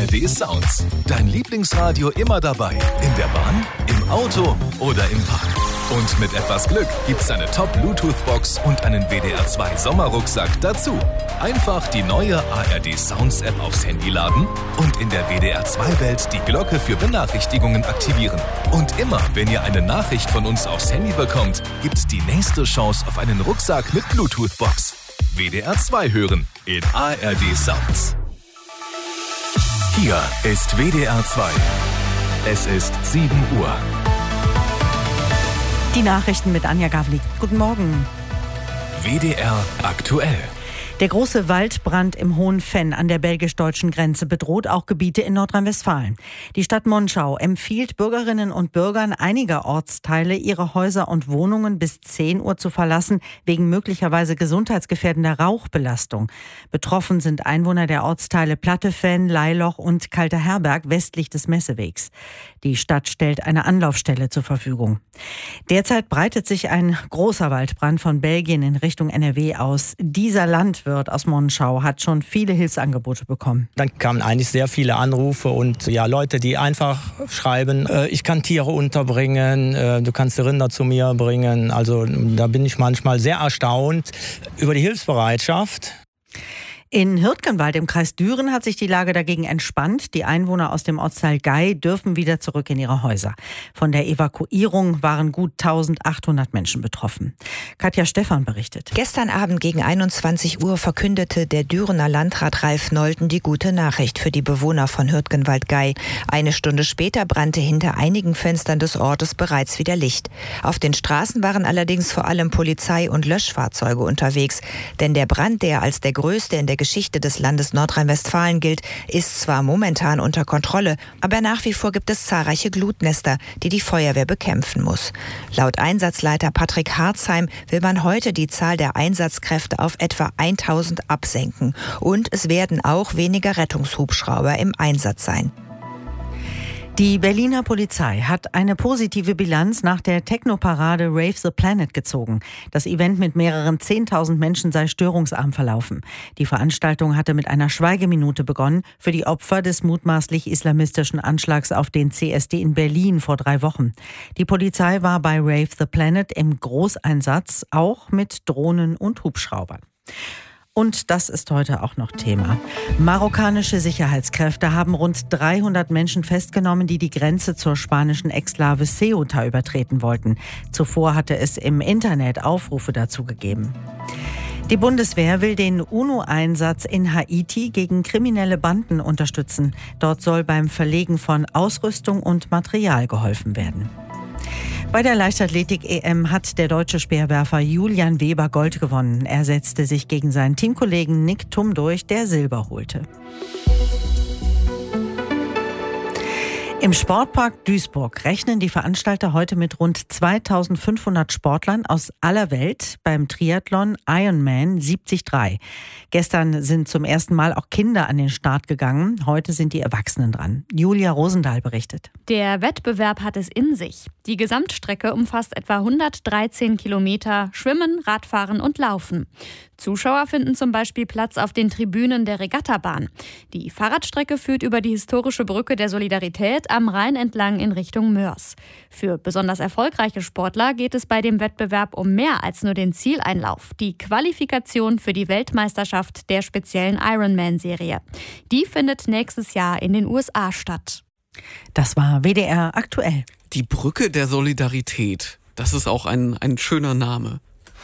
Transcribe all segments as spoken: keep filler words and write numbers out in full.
R D Sounds. Dein Lieblingsradio immer dabei. In der Bahn, im Auto oder im Park. Und mit etwas Glück gibt's eine Top-Bluetooth-Box und einen W D R zwei Sommerrucksack dazu. Einfach die neue A R D Sounds App aufs Handy laden und in der W D R zwei Welt die Glocke für Benachrichtigungen aktivieren. Und immer, wenn ihr eine Nachricht von uns aufs Handy bekommt, gibt's die nächste Chance auf einen Rucksack mit Bluetooth-Box. W D R zwei hören in A R D Sounds. Hier ist W D R zwei. Es ist sieben Uhr. Die Nachrichten mit Anja Gavlik. Guten Morgen. W D R aktuell. Der große Waldbrand im Hohen Venn an der belgisch-deutschen Grenze bedroht auch Gebiete in Nordrhein-Westfalen. Die Stadt Monschau empfiehlt Bürgerinnen und Bürgern einiger Ortsteile, ihre Häuser und Wohnungen bis zehn Uhr zu verlassen, wegen möglicherweise gesundheitsgefährdender Rauchbelastung. Betroffen sind Einwohner der Ortsteile Platte-Venn, Leiloch und Kalter Herberg westlich des Messewegs. Die Stadt stellt eine Anlaufstelle zur Verfügung. Derzeit breitet sich ein großer Waldbrand von Belgien in Richtung N R W aus. Dieser Landwirt aus Monschau hat schon viele Hilfsangebote bekommen. Dann kamen eigentlich sehr viele Anrufe und ja, Leute, die einfach schreiben, äh, ich kann Tiere unterbringen, äh, du kannst die Rinder zu mir bringen. Also da bin ich manchmal sehr erstaunt über die Hilfsbereitschaft. In Hürtgenwald im Kreis Düren hat sich die Lage dagegen entspannt. Die Einwohner aus dem Ortsteil Gei dürfen wieder zurück in ihre Häuser. Von der Evakuierung waren gut eintausendachthundert Menschen betroffen. Katja Stephan berichtet. Gestern Abend gegen einundzwanzig Uhr verkündete der Dürener Landrat Ralf Nolten die gute Nachricht für die Bewohner von Hürtgenwald-Gei. Eine Stunde später brannte hinter einigen Fenstern des Ortes bereits wieder Licht. Auf den Straßen waren allerdings vor allem Polizei- und Löschfahrzeuge unterwegs. Denn der Brand, der als der größte in der Geschichte des Landes Nordrhein-Westfalen gilt, ist zwar momentan unter Kontrolle, aber nach wie vor gibt es zahlreiche Glutnester, die die Feuerwehr bekämpfen muss. Laut Einsatzleiter Patrick Harzheim will man heute die Zahl der Einsatzkräfte auf etwa eintausend absenken. Und es werden auch weniger Rettungshubschrauber im Einsatz sein. Die Berliner Polizei hat eine positive Bilanz nach der Techno-Parade Rave the Planet gezogen. Das Event mit mehreren zehntausend Menschen sei störungsarm verlaufen. Die Veranstaltung hatte mit einer Schweigeminute begonnen für die Opfer des mutmaßlich islamistischen Anschlags auf den C S D in Berlin vor drei Wochen. Die Polizei war bei Rave the Planet im Großeinsatz, auch mit Drohnen und Hubschraubern. Und das ist heute auch noch Thema. Marokkanische Sicherheitskräfte haben rund dreihundert Menschen festgenommen, die die Grenze zur spanischen Exklave Ceuta übertreten wollten. Zuvor hatte es im Internet Aufrufe dazu gegeben. Die Bundeswehr will den UNO-Einsatz in Haiti gegen kriminelle Banden unterstützen. Dort soll beim Verlegen von Ausrüstung und Material geholfen werden. Bei der Leichtathletik-E M hat der deutsche Speerwerfer Julian Weber Gold gewonnen. Er setzte sich gegen seinen Teamkollegen Nick Thum durch, der Silber holte. Im Sportpark Duisburg rechnen die Veranstalter heute mit rund zweitausendfünfhundert Sportlern aus aller Welt beim Triathlon Ironman siebzig drei. Gestern sind zum ersten Mal auch Kinder an den Start gegangen. Heute sind die Erwachsenen dran. Julia Rosendahl berichtet. Der Wettbewerb hat es in sich. Die Gesamtstrecke umfasst etwa hundertdreizehn Kilometer Schwimmen, Radfahren und Laufen. Zuschauer finden zum Beispiel Platz auf den Tribünen der Regattabahn. Die Fahrradstrecke führt über die historische Brücke der Solidarität am Rhein entlang in Richtung Mörs. Für besonders erfolgreiche Sportler geht es bei dem Wettbewerb um mehr als nur den Zieleinlauf, die Qualifikation für die Weltmeisterschaft der speziellen Ironman-Serie. Die findet nächstes Jahr in den U S A statt. Das war W D R aktuell. Die Brücke der Solidarität, das ist auch ein, ein schöner Name.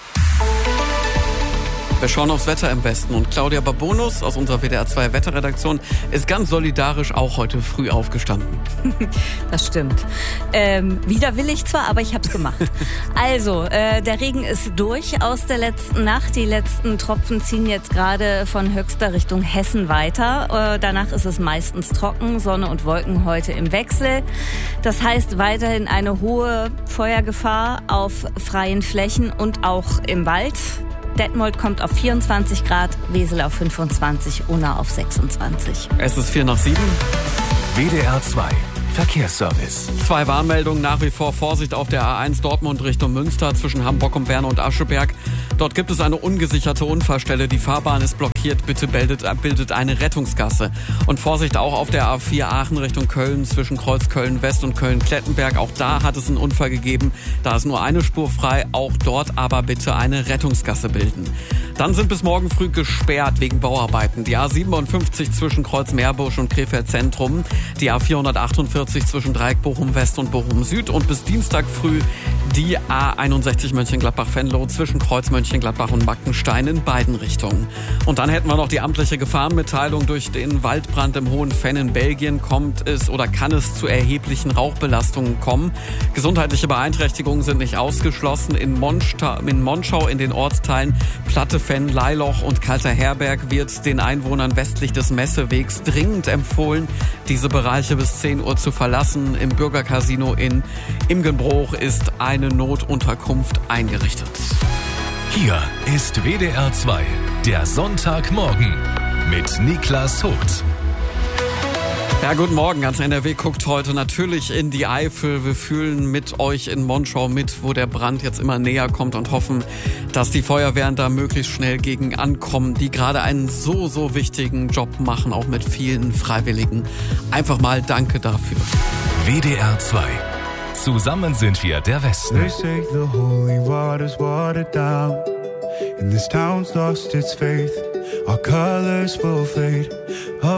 Wir schauen aufs Wetter im Westen und Claudia Babonus aus unserer W D R zwei Wetterredaktion ist ganz solidarisch auch heute früh aufgestanden. Das stimmt. Ähm, widerwillig zwar, aber ich habe es gemacht. Also, äh, der Regen ist durch aus der letzten Nacht. Die letzten Tropfen ziehen jetzt gerade von Höxter Richtung Hessen weiter. Äh, danach ist es meistens trocken, Sonne und Wolken heute im Wechsel. Das heißt weiterhin eine hohe Feuergefahr auf freien Flächen und auch im Wald. Detmold kommt auf vierundzwanzig Grad, Wesel auf fünfundzwanzig, Unna auf sechsundzwanzig. Es ist vier nach sieben. W D R zwei Verkehrsservice. Zwei Warnmeldungen, nach wie vor Vorsicht auf der A eins Dortmund Richtung Münster zwischen Hamburg und Werne und Ascheberg. Dort gibt es eine ungesicherte Unfallstelle. Die Fahrbahn ist blockiert. Bitte bildet, bildet eine Rettungsgasse. Und Vorsicht auch auf der A vier Aachen Richtung Köln zwischen Kreuz Köln-West und Köln-Klettenberg. Auch da hat es einen Unfall gegeben. Da ist nur eine Spur frei. Auch dort aber bitte eine Rettungsgasse bilden. Dann sind bis morgen früh gesperrt wegen Bauarbeiten. Die A siebenundfünfzig zwischen Kreuz Meerbusch und Krefeld Zentrum. Die A vierhundertachtundvierzig zwischen Dreieck Bochum West und Bochum Süd. Und bis Dienstag früh die A einundsechzig Mönchengladbach-Venlo zwischen Kreuz Mönchengladbach und Mackenstein in beiden Richtungen. Und dann hätten wir noch die amtliche Gefahrenmitteilung. Durch den Waldbrand im Hohen Venn in Belgien kommt es oder kann es zu erheblichen Rauchbelastungen kommen. Gesundheitliche Beeinträchtigungen sind nicht ausgeschlossen. In, Monsta- in Monschau in den Ortsteilen Platte, Venn, Leiloch und Kalter Herberg wird den Einwohnern westlich des Messewegs dringend empfohlen, diese Bereiche bis zehn Uhr zu verlassen. Im Bürgercasino in Imgenbruch ist eine Notunterkunft eingerichtet. Hier ist W D R zwei, der Sonntagmorgen mit Niklas Vogt. Ja, guten Morgen. Ganz N R W guckt heute natürlich in die Eifel. Wir fühlen mit euch in Monschau mit, wo der Brand jetzt immer näher kommt und hoffen, dass die Feuerwehren da möglichst schnell gegen ankommen, die gerade einen so, so wichtigen Job machen, auch mit vielen Freiwilligen. Einfach mal danke dafür. W D R zwei. Zusammen sind wir der Westen. They say the holy water's watered down, and this town's lost its faith. Our colors will fade.